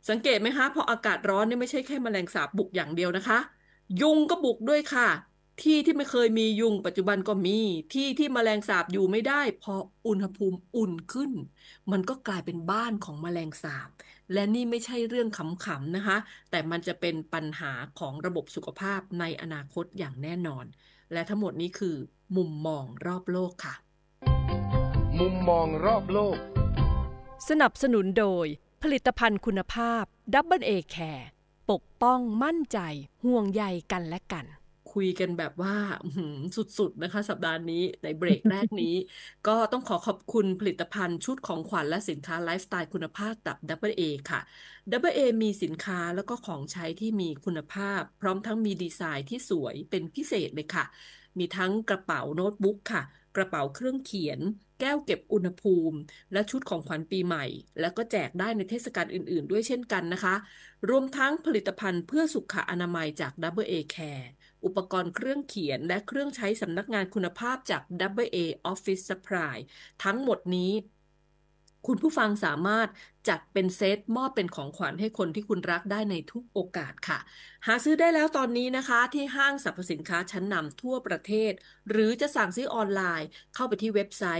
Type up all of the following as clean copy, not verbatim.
สังเกตไหมคะพออากาศร้อนเนี่ยไม่ใช่แค่แมลงสาบบุกอย่างเดียวนะคะยุงก็บุกด้วยค่ะที่ที่ไม่เคยมียุงปัจจุบันก็มีที่ที่แมลงสาบอยู่ไม่ได้พออุณหภูมิอุ่นขึ้นมันก็กลายเป็นบ้านของแมลงสาบและนี่ไม่ใช่เรื่องขำๆนะคะแต่มันจะเป็นปัญหาของระบบสุขภาพในอนาคตอย่างแน่นอนและทั้งหมดนี้คือมุมมองรอบโลกค่ะมุมมองรอบโลกสนับสนุนโดยผลิตภัณฑ์คุณภาพ Double A Care ปกป้องมั่นใจห่วงใยกันและกันคุยกันแบบว่าสุดๆนะคะสัปดาห์นี้ในเบรกแรกนี้ก็ต้องขอขอบคุณผลิตภัณฑ์ชุดของขวัญและสินค้าไลฟ์สไตล์คุณภาพจาก Double A ค่ะ Double A มีสินค้าแล้วก็ของใช้ที่มีคุณภาพพร้อมทั้งมีดีไซน์ที่สวยเป็นพิเศษเลยค่ะมีทั้งกระเป๋าโน้ตบุ๊กค่ะกระเป๋าเครื่องเขียนแก้วเก็บอุณหภูมิและชุดของขวัญปีใหม่แล้วก็แจกได้ในเทศกาลอื่นๆด้วยเช่นกันนะคะรวมทั้งผลิตภัณฑ์เพื่อสุขอนามัยจาก Double A Careอุปกรณ์เครื่องเขียนและเครื่องใช้สำนักงานคุณภาพจาก AA Office Supply ทั้งหมดนี้คุณผู้ฟังสามารถจัดเป็นเซตมอบเป็นของขวัญให้คนที่คุณรักได้ในทุกโอกาสค่ะหาซื้อได้แล้วตอนนี้นะคะที่ห้างสรรพสินค้าชั้นนำทั่วประเทศหรือจะสั่งซื้อออนไลน์เข้าไปที่เว็บไซต์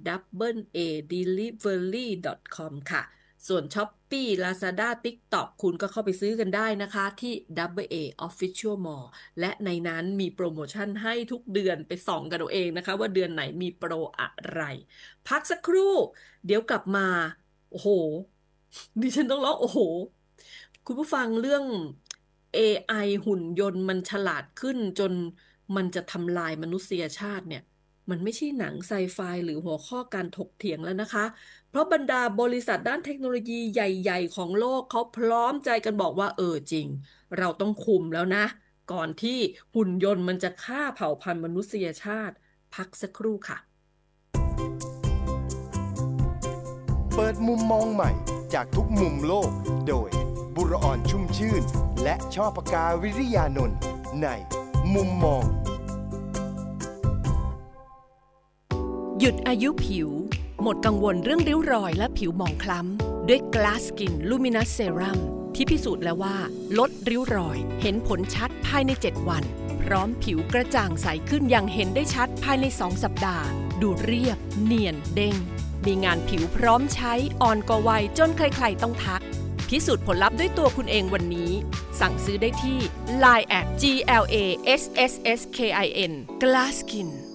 doubleadelivery.com ค่ะส่วน Shopee Lazada TikTok คุณก็เข้าไปซื้อกันได้นะคะที่ AA Official Mall และในนั้นมีโปรโมชั่นให้ทุกเดือนไปส่องกันเอาเองนะคะว่าเดือนไหนมีโปรอะไรพักสักครู่เดี๋ยวกลับมาโอ้โหดิฉันต้องร้องโอ้โหคุณผู้ฟังเรื่อง AI หุ่นยนต์มันฉลาดขึ้นจนมันจะทำลายมนุษยชาติเนี่ยมันไม่ใช่หนังไซไฟหรือหัวข้อการถกเถียงแล้วนะคะเพราะบรรดาบริษัทด้านเทคโนโลยีใหญ่ๆของโลกเขาพร้อมใจกันบอกว่าจริงเราต้องคุมแล้วนะก่อนที่หุ่นยนต์มันจะฆ่าเผ่าพันธุ์มนุษยชาติพักสักครู่ค่ะเปิดมุมมองใหม่จากทุกมุมโลกโดยบุรออนชุ่มชื่นและช่อปกาวิริยานนท์ในมุมมองหยุดอายุผิวหมดกังวลเรื่องริ้วรอยและผิวหมองคล้ำด้วย Glass Skin Luminous Serum ที่พิสูจน์แล้วว่าลดริ้วรอยเห็นผลชัดภายใน7วันพร้อมผิวกระจ่างใสขึ้นอย่างเห็นได้ชัดภายใน2สัปดาห์ดูเรียบเนียนเด้งมีงานผิวพร้อมใช้อ่อนกว่าวัยจนใครๆต้องทักพิสูจน์ผลลัพธ์ด้วยตัวคุณเองวันนี้สั่งซื้อได้ที่ Line@ GLASSSKIN Glass Skin